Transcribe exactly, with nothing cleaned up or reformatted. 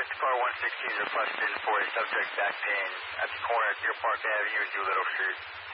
Vista Car one sixteen is requesting for a subject back pain at the corner of Deer Park Avenue and Doolittle Street.